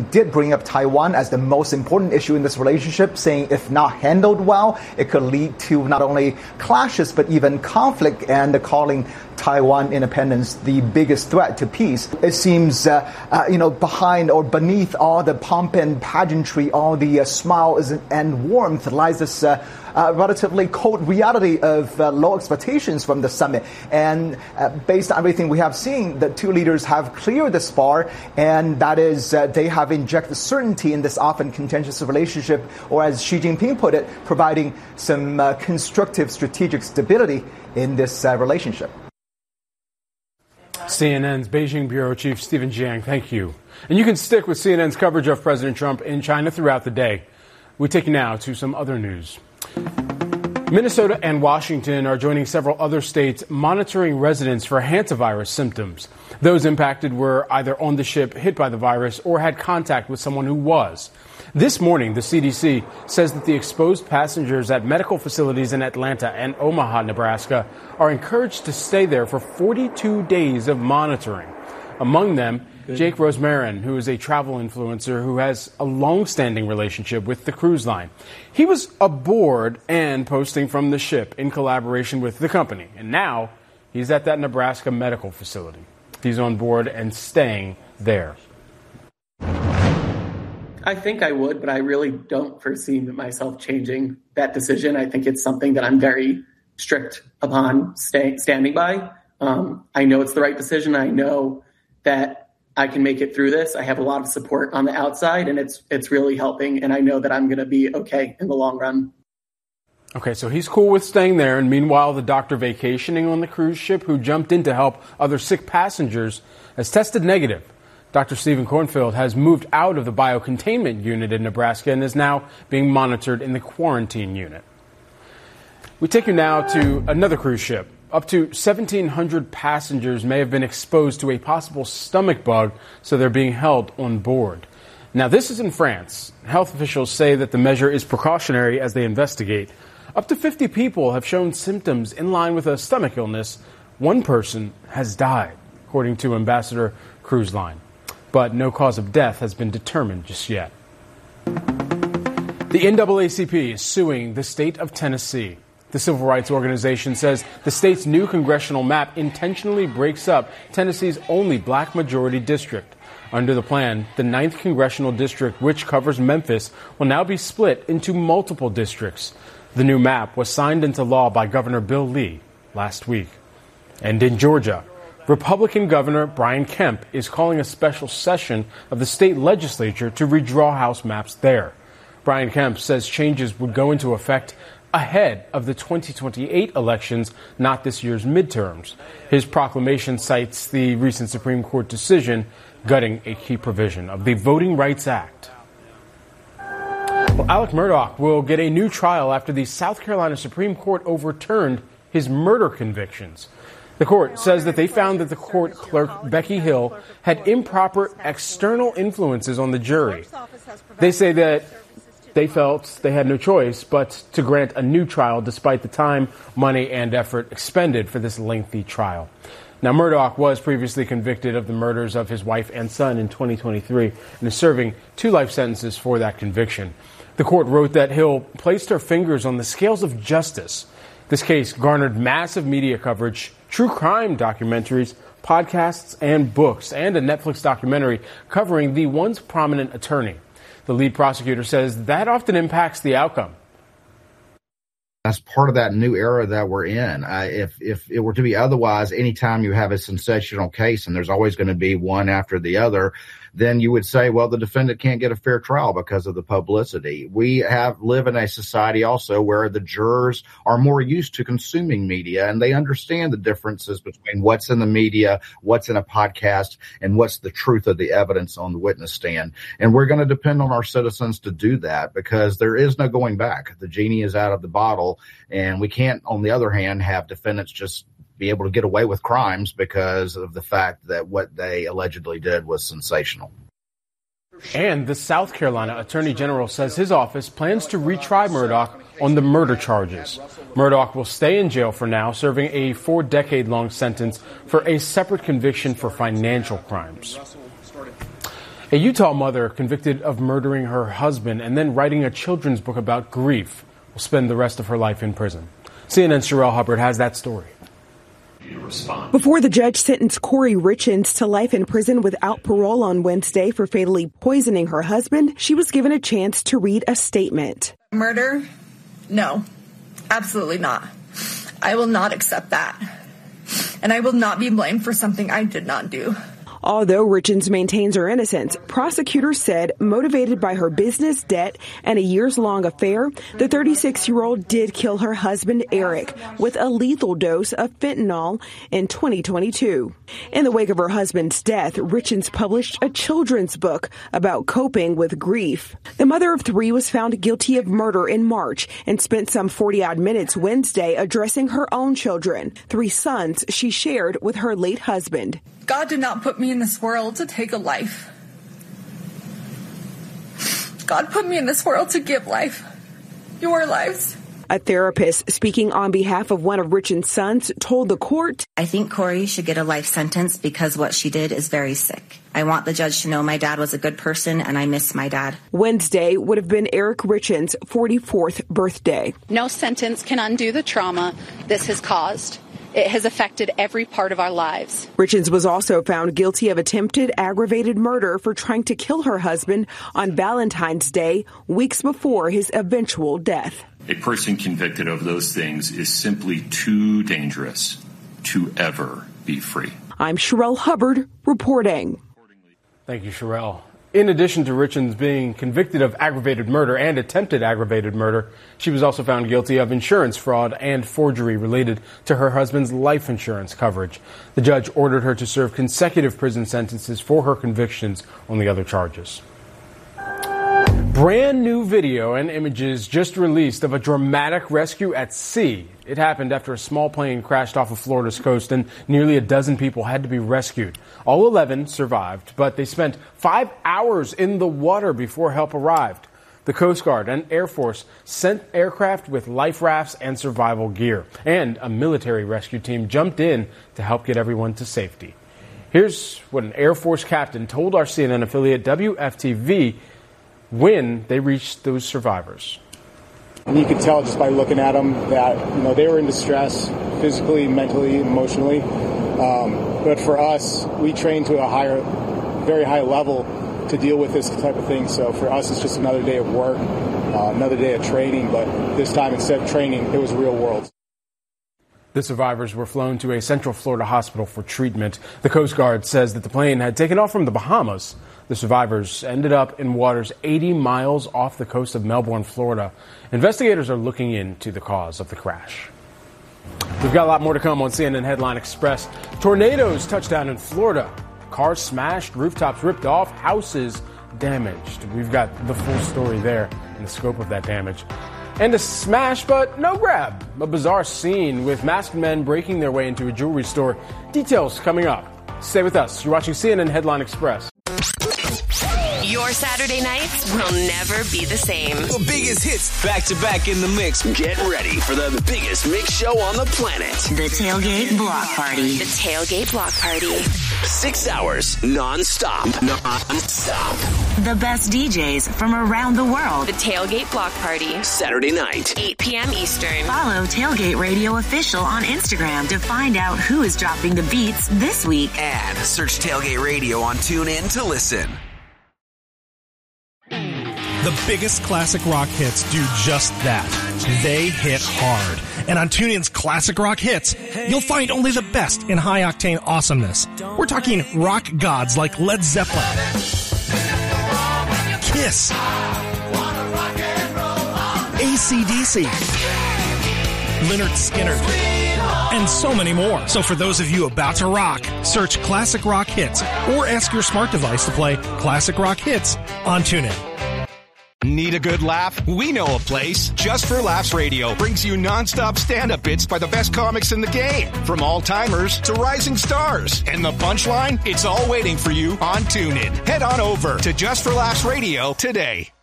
did bring up Taiwan as the most important issue in this relationship, saying if not handled well, it could lead to not only clashes but even conflict, and calling Taiwan independence the biggest threat to peace. It seems, behind or beneath all the pomp and pageantry, all the smiles and warmth lies this relatively cold reality of low expectations from the summit. And based on everything we have seen, the two leaders have cleared the bar, and that is they have injected certainty in this often contentious relationship, or as Xi Jinping put it, providing some constructive strategic stability in this relationship. CNN's Beijing Bureau Chief Stephen Jiang, thank you. And you can stick with CNN's coverage of President Trump in China throughout the day. We take you now to some other news. Minnesota and Washington are joining several other states monitoring residents for hantavirus symptoms. Those impacted were either on the ship hit by the virus or had contact with someone who was. This morning, the CDC says that the exposed passengers at medical facilities in Atlanta and Omaha, Nebraska, are encouraged to stay there for 42 days of monitoring. Among them, Jake Rosmarin, who is a travel influencer who has a long-standing relationship with the cruise line. He was aboard and posting from the ship in collaboration with the company. And now he's at that Nebraska medical facility. He's on board and staying there. I think I would, but I really don't foresee myself changing that decision. I think it's something that I'm very strict upon standing by. I know it's the right decision. I know that I can make it through this. I have a lot of support on the outside, and it's really helping. And I know that I'm going to be okay in the long run. Okay, so he's cool with staying there. And meanwhile, the doctor vacationing on the cruise ship who jumped in to help other sick passengers has tested negative. Dr. Stephen Kornfield has moved out of the biocontainment unit in Nebraska and is now being monitored in the quarantine unit. We take you now to another cruise ship. Up to 1,700 passengers may have been exposed to a possible stomach bug, so they're being held on board. Now, this is in France. Health officials say that the measure is precautionary as they investigate. Up to 50 people have shown symptoms in line with a stomach illness. One person has died, according to Ambassador Cruise Line. But no cause of death has been determined just yet. The NAACP is suing the state of Tennessee. The civil rights organization says the state's new congressional map intentionally breaks up Tennessee's only black majority district. Under the plan, the 9th congressional district, which covers Memphis, will now be split into multiple districts. The new map was signed into law by Governor Bill Lee last week. And in Georgia, Republican Governor Brian Kemp is calling a special session of the state legislature to redraw House maps there. Brian Kemp says changes would go into effect ahead of the 2028 elections, not this year's midterms. His proclamation cites the recent Supreme Court decision gutting a key provision of the Voting Rights Act. Well, Alec Murdaugh will get a new trial after the South Carolina Supreme Court overturned his murder convictions. The court says that they found that the court clerk, Becky Hill, had improper external influences on the jury. They say that they felt they had no choice but to grant a new trial despite the time, money, and effort expended for this lengthy trial. Now, Murdaugh was previously convicted of the murders of his wife and son in 2023 and is serving 2 life sentences for that conviction. The court wrote that Hill placed her fingers on the scales of justice. This case garnered massive media coverage, true crime documentaries, podcasts, and books, and a Netflix documentary covering the once prominent attorney. The lead prosecutor says that often impacts the outcome. That's part of that new era that we're in. If it were to be otherwise, anytime you have a sensational case, and there's always going to be one after the other, then you would say, well, the defendant can't get a fair trial because of the publicity. We live in a society also where the jurors are more used to consuming media, and they understand the differences between what's in the media, what's in a podcast, and what's the truth of the evidence on the witness stand. And we're going to depend on our citizens to do that because there is no going back. The genie is out of the bottle, and we can't, on the other hand, have defendants just be able to get away with crimes because of the fact that what they allegedly did was sensational. And the South Carolina Attorney General says his office plans to retry Murdaugh on the murder charges. Murdaugh will stay in jail for now, serving a 4-decade-long sentence for a separate conviction for financial crimes. A Utah mother convicted of murdering her husband and then writing a children's book about grief will spend the rest of her life in prison. CNN's Sherelle Hubbard has that story. Before the judge sentenced Corey Richins to life in prison without parole on Wednesday for fatally poisoning her husband, she was given a chance to read a statement. Murder? No, absolutely not. I will not accept that. And I will not be blamed for something I did not do. Although Richins maintains her innocence, prosecutors said motivated by her business debt and a years-long affair, the 36-year-old did kill her husband, Eric, with a lethal dose of fentanyl in 2022. In the wake of her husband's death, Richins published a children's book about coping with grief. The mother of three was found guilty of murder in March and spent some 40-odd minutes Wednesday addressing her own children, 3 sons she shared with her late husband. God did not put me in this world to take a life. God put me in this world to give life. Your lives. A therapist speaking on behalf of one of Richins' sons told the court, I think Corey should get a life sentence because what she did is very sick. I want the judge to know my dad was a good person and I miss my dad. Wednesday would have been Eric Richins' 44th birthday. No sentence can undo the trauma this has caused. It has affected every part of our lives. Richins was also found guilty of attempted aggravated murder for trying to kill her husband on Valentine's Day, weeks before his eventual death. A person convicted of those things is simply too dangerous to ever be free. I'm Sherelle Hubbard reporting. Thank you, Sherelle. In addition to Richins being convicted of aggravated murder and attempted aggravated murder, she was also found guilty of insurance fraud and forgery related to her husband's life insurance coverage. The judge ordered her to serve consecutive prison sentences for her convictions on the other charges. Brand new video and images just released of a dramatic rescue at sea. It happened after a small plane crashed off of Florida's coast and nearly a dozen people had to be rescued. All 11 survived, but they spent 5 hours in the water before help arrived. The Coast Guard and Air Force sent aircraft with life rafts and survival gear, and a military rescue team jumped in to help get everyone to safety. Here's what an Air Force captain told our CNN affiliate WFTV when they reached those survivors. And you could tell just by looking at them that, they were in distress physically, mentally, emotionally. But for us, we train to a very high level to deal with this type of thing. So for us, it's just another day of work, another day of training. But this time, instead of training, it was real world. The survivors were flown to a Central Florida hospital for treatment. The Coast Guard says that the plane had taken off from the Bahamas. The survivors ended up in waters 80 miles off the coast of Melbourne, Florida. Investigators are looking into the cause of the crash. We've got a lot more to come on CNN Headline Express. Tornadoes touched down in Florida. Cars smashed, rooftops ripped off, houses damaged. We've got the full story there and the scope of that damage. And a smash, but no grab. A bizarre scene with masked men breaking their way into a jewelry store. Details coming up. Stay with us. You're watching CNN Headline Express. Your Saturday nights will never be the same. The biggest hits back to back in the mix. Get ready for the biggest mix show on the planet. The Tailgate Block Party. The Tailgate Block Party. 6 hours non-stop. The best DJs from around the world. The Tailgate Block Party. Saturday night, 8 p.m. Eastern. Follow Tailgate Radio Official on Instagram to find out who is dropping the beats this week. And search Tailgate Radio on TuneIn to listen. The biggest classic rock hits do just that. They hit hard. And on TuneIn's Classic Rock Hits, you'll find only the best in high-octane awesomeness. We're talking rock gods like Led Zeppelin, Kiss, AC/DC, Lynyrd Skynyrd, and so many more. So for those of you about to rock, search Classic Rock Hits or ask your smart device to play Classic Rock Hits on TuneIn. Need a good laugh? We know a place. Just for Laughs Radio brings you nonstop stand-up bits by the best comics in the game, from all-timers to rising stars. And the punchline? It's all waiting for you on TuneIn. Head on over to Just for Laughs Radio today.